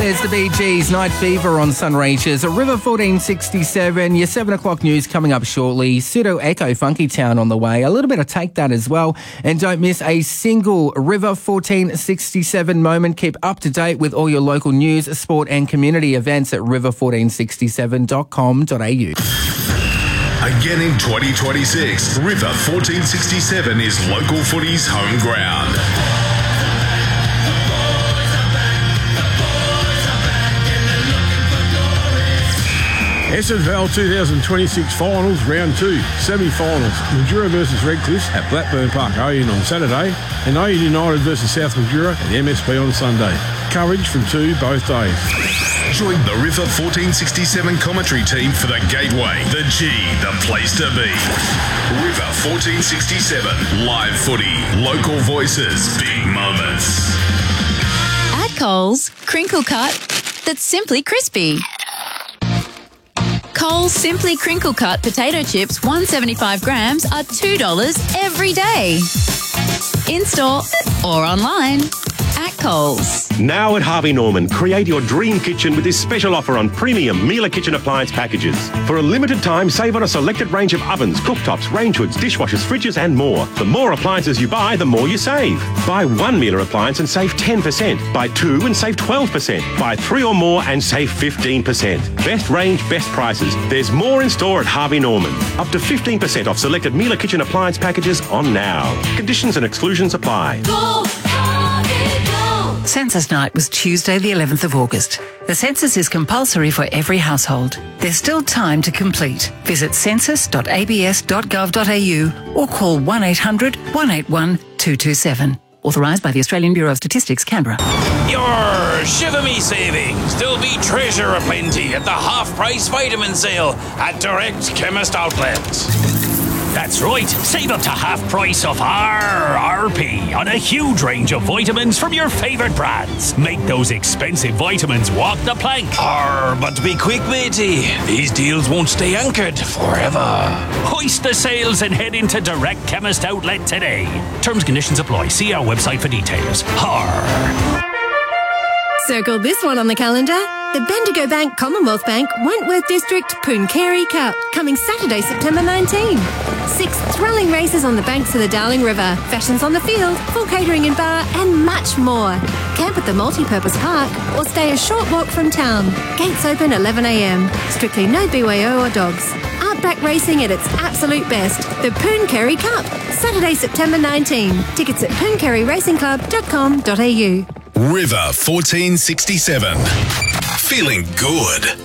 There's the Bee Gees, Night Fever on Sunraysians, River 1467, your 7 o'clock news coming up shortly, Pseudo Echo Funky Town on the way, a little bit of Take That as well, and don't miss a single River 1467 moment. Keep up to date with all your local news, sport and community events at river1467.com.au. Again in 2026, River 1467 is local footy's home ground. SFL 2026 Finals, Round 2, Semi-Finals, Mildura versus Redcliffe at Blackburn Park Oyen on Saturday and Oyen United versus South Mildura at the MSP on Sunday. Coverage from 2 both days. Join the River 1467 commentary team for the Gateway, the G, the place to be. River 1467, live footy, local voices, big moments. At Coles, crinkle cut that's simply crispy. Coles Simply Crinkle Cut potato chips, 175 grams, are $2 every day. In-store or online at Coles. Now at Harvey Norman, create your dream kitchen with this special offer on premium Miele kitchen appliance packages. For a limited time, save on a selected range of ovens, cooktops, range hoods, dishwashers, fridges and more. The more appliances you buy, the more you save. Buy 1 Miele appliance and save 10%. Buy 2 and save 12%. Buy 3 or more and save 15%. Best range, best prices. There's more in store at Harvey Norman. Up to 15% off selected Miele kitchen appliance packages on now. Conditions and exclusions apply. Go, Harvey, go. Census night was Tuesday the 11th of August. The census is compulsory for every household. There's still time to complete. Visit census.abs.gov.au or call 1800 181 227. Authorised by the Australian Bureau of Statistics, Canberra. Your Shiver Me savings. There'll be treasure aplenty at the half-price vitamin sale at Direct Chemist Outlets. That's right. Save up to half price of RRP on a huge range of vitamins from your favourite brands. Make those expensive vitamins walk the plank. But be quick, matey. These deals won't stay anchored forever. Hoist the sails and head into Direct Chemist Outlet today. Terms and conditions apply. See our website for details. Circle this one on the calendar. The Bendigo Bank Commonwealth Bank Wentworth District Pooncarie Cup, coming Saturday, September 19. 6 thrilling races on the banks of the Darling River, fashions on the field, full catering and bar, and much more. Camp at the multi-purpose park or stay a short walk from town. Gates open 11 a.m. Strictly no BYO or dogs. Outback racing at its absolute best. The Pooncarie Cup, Saturday, September 19. Tickets at pooncarieracingclub.com.au. River 1467. Feeling good.